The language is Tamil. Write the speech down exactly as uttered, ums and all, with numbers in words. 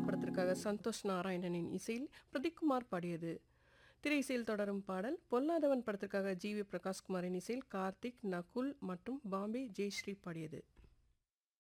படத்திற்காக சந்தோஷ் நாராயணனின் இசையில் பிரதீப்குமார் பாடியது. திரை இசையில் தொடரும் பாடல் பொல்லாதவன் படத்திற்காக ஜி வி பிரகாஷ்குமாரின் இசையில் கார்த்திக், நகுல் மற்றும் பாம்பே ஜெயஸ்ரீ பாடியது.